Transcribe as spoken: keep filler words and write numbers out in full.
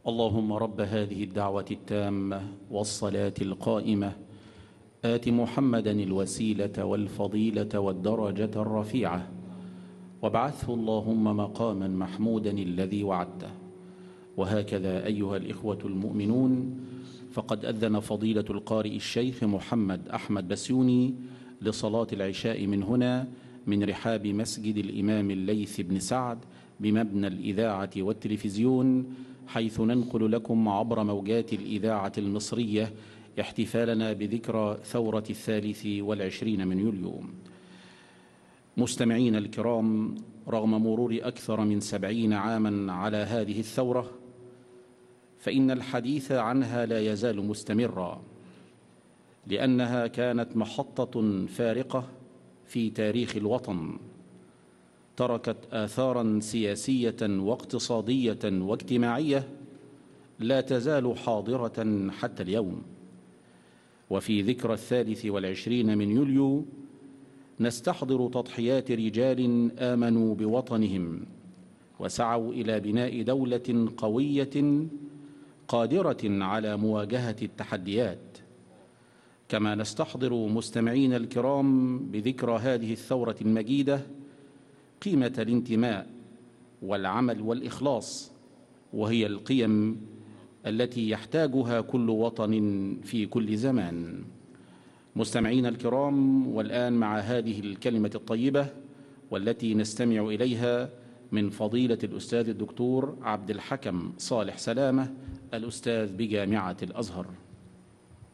اللهم رب هذه الدعوة التامة والصلاة القائمة آت محمدا الوسيلة والفضيلة والدرجة الرفيعة وابعثه اللهم مقاما محمودا الذي وعدته. وهكذا أيها الإخوة المؤمنون، فقد أذن فضيلة القارئ الشيخ محمد أحمد بسيوني لصلاة العشاء من هنا من رحاب مسجد الإمام الليث بن سعد بمبنى الإذاعة والتلفزيون، حيث ننقل لكم عبر موجات الإذاعة المصرية احتفالنا بذكرى ثورة الثالث والعشرين من يوليو. مستمعين الكرام، رغم مرور أكثر من سبعين عاما على هذه الثورة، فإن الحديث عنها لا يزال مستمرا، لأنها كانت محطة فارقة في تاريخ الوطن، تركت آثارا سياسية واقتصادية واجتماعية لا تزال حاضرة حتى اليوم. وفي ذكرى الثالث والعشرين من يوليو نستحضر تضحيات رجال آمنوا بوطنهم وسعوا إلى بناء دولة قوية قادرة على مواجهة التحديات. كما نستحضر مستمعين الكرام بذكرى هذه الثورة المجيدة قيمة الانتماء والعمل والإخلاص، وهي القيم التي يحتاجها كل وطن في كل زمان. مستمعين الكرام، والآن مع هذه الكلمة الطيبة والتي نستمع إليها من فضيلة الأستاذ الدكتور عبد الحكم صالح سلامة، الأستاذ بجامعة الأزهر.